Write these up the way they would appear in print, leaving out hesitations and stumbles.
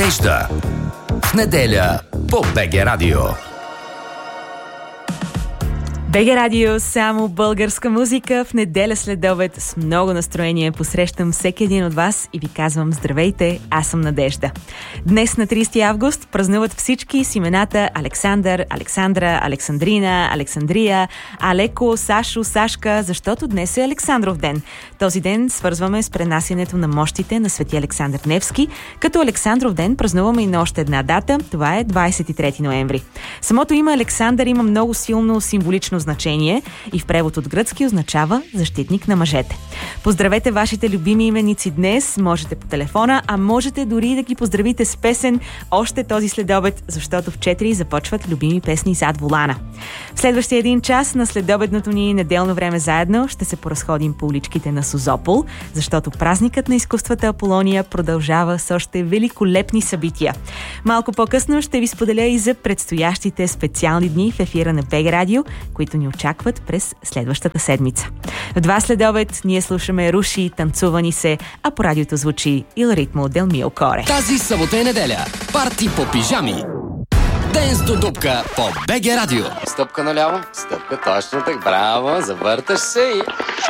Надежда. В неделя по БГ Радио. БГ Радио, само българска музика. В неделя след обед с много настроение посрещам всеки един от вас и ви казвам здравейте, аз съм Надежда. Днес на 30 август празнуват всички с имената Александър, Александра, Александрина, Александрия, Алеко, Сашо, Сашка, защото днес е Александров ден. Този ден свързваме с пренасянето на мощите на Свети Александър Невски, като Александров ден празнуваме и на още една дата, това е 23 ноември. Самото име Александър има много силно символично значение и в превод от гръцки означава защитник на мъжете. Поздравете вашите любими именици днес, можете по телефона, а можете дори да ги поздравите с песен още този следобед, защото в 4 започват любими песни зад волана. В следващия един час на следобедното ни неделно време заедно ще се поразходим по уличките на Созопол, защото празникът на изкуствата Аполония продължава с още великолепни събития. Малко по-късно ще ви споделя и за предстоящите специални дни в ефира на БГ Радио, които ни очакват през следващата седмица. В 2 следобед ние слушаме Руши, танцува ни се, а по радиото звучи Il ritmo del mio cuore. Тази събота и неделя. Парти по пижами. Денс до дупка по БГ Радио. Стъпка наляво, стъпка точно так, браво, завърташ се и...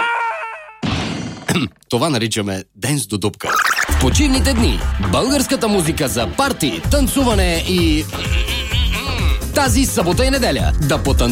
Това наричаме денс до дупка. В почивните дни българската музика за парти, танцуване и... Тази събота и неделя да потанцуваме